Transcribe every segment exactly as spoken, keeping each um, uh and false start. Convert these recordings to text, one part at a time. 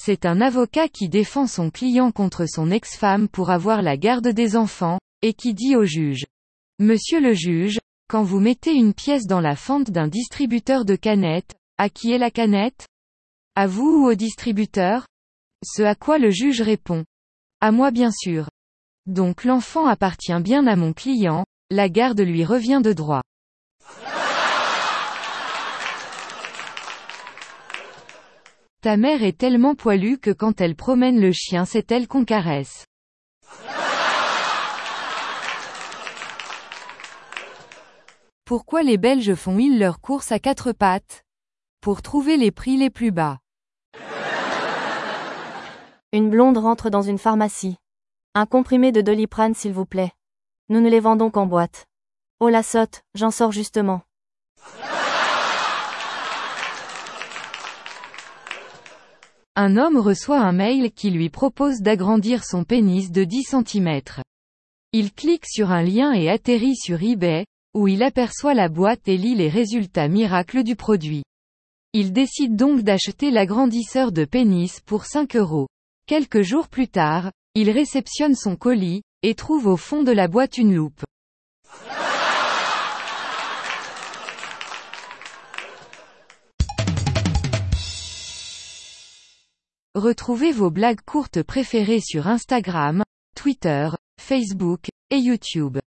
C'est un avocat qui défend son client contre son ex-femme pour avoir la garde des enfants, et qui dit au juge. Monsieur le juge, quand vous mettez une pièce dans la fente d'un distributeur de canettes, à qui est la canette? À vous ou au distributeur? Ce à quoi le juge répond. À moi bien sûr. Donc l'enfant appartient bien à mon client, la garde lui revient de droit. Ta mère est tellement poilue que quand elle promène le chien c'est elle qu'on caresse. Pourquoi les Belges font-ils leurs courses à quatre pattes? Pour trouver les prix les plus bas. Une blonde rentre dans une pharmacie. Un comprimé de Doliprane s'il vous plaît. Nous ne les vendons qu'en boîte. Oh la sotte, j'en sors justement. Un homme reçoit un mail qui lui propose d'agrandir son pénis de dix centimètres. Il clique sur un lien et atterrit sur eBay, où il aperçoit la boîte et lit les résultats miracles du produit. Il décide donc d'acheter l'agrandisseur de pénis pour cinq euros. Quelques jours plus tard, il réceptionne son colis, et trouve au fond de la boîte une loupe. Retrouvez vos blagues courtes préférées sur Instagram, Twitter, Facebook, et YouTube.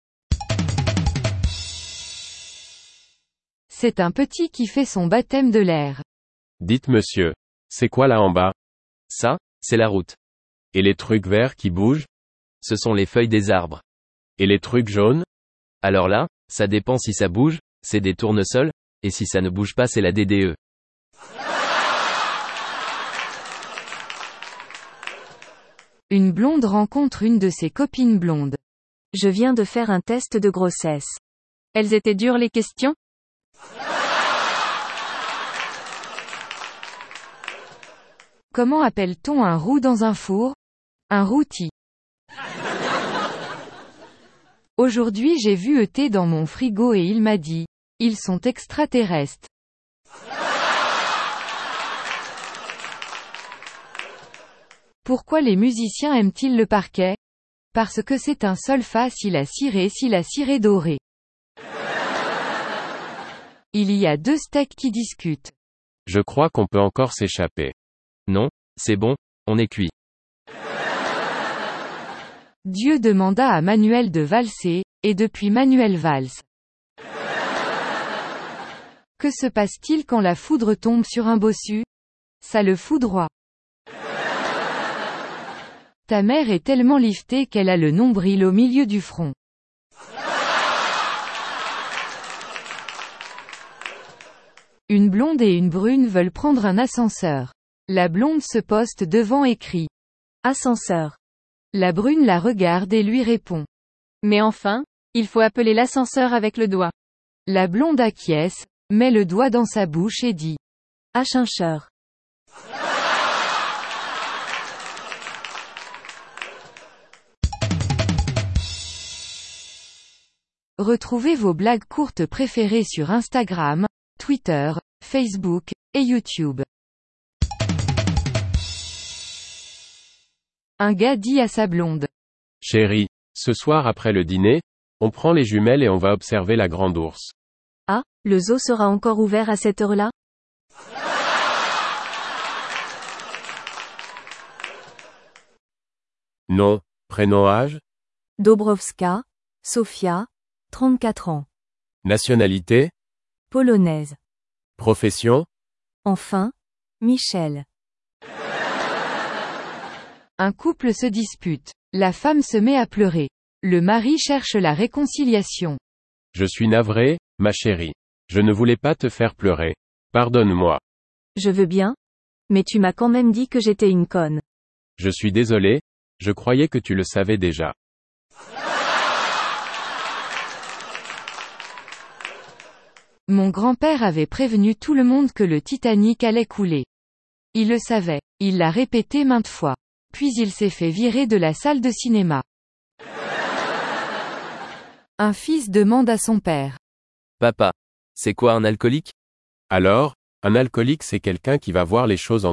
C'est un petit qui fait son baptême de l'air. Dites monsieur, c'est quoi là en bas? Ça, c'est la route. Et les trucs verts qui bougent? Ce sont les feuilles des arbres. Et les trucs jaunes? Alors là, ça dépend si ça bouge, c'est des tournesols, et si ça ne bouge pas c'est la D D E. Une blonde rencontre une de ses copines blondes. Je viens de faire un test de grossesse. Elles étaient dures les questions? Comment appelle-t-on un roux dans un four? Un rôti. Aujourd'hui j'ai vu E T dans mon frigo et il m'a dit, ils sont extraterrestres. Pourquoi les musiciens aiment-ils le parquet? Parce que c'est un solfa si la ciré si la ciré dorée. Il y a deux steaks qui discutent. Je crois qu'on peut encore s'échapper. Non, c'est bon, on est cuit. Dieu demanda à Manuel de valser, et depuis Manuel valse. Que se passe-t-il quand la foudre tombe sur un bossu? Ça le foudroie. Ta mère est tellement liftée qu'elle a le nombril au milieu du front. Une blonde et une brune veulent prendre un ascenseur. La blonde se poste devant et crie. Ascenseur. La brune la regarde et lui répond. Mais enfin, il faut appeler l'ascenseur avec le doigt. La blonde acquiesce, met le doigt dans sa bouche et dit. Ascenseur. Retrouvez vos blagues courtes préférées sur Instagram, Twitter, Facebook, et YouTube. Un gars dit à sa blonde. Chérie, ce soir après le dîner, on prend les jumelles et on va observer la grande ours. Ah, le zoo sera encore ouvert à cette heure-là? Nom, prénom âge? Dobrowska, Sofia, trente-quatre ans. Nationalité? Polonaise. Profession? Enfin, Michel. Un couple se dispute. La femme se met à pleurer. Le mari cherche la réconciliation. Je suis navré, ma chérie. Je ne voulais pas te faire pleurer. Pardonne-moi. Je veux bien. Mais tu m'as quand même dit que j'étais une conne. Je suis désolé, je croyais que tu le savais déjà. Mon grand-père avait prévenu tout le monde que le Titanic allait couler. Il le savait. Il l'a répété maintes fois. Puis il s'est fait virer de la salle de cinéma. Un fils demande à son père. Papa, c'est quoi un alcoolique? Alors, un alcoolique c'est quelqu'un qui va voir les choses en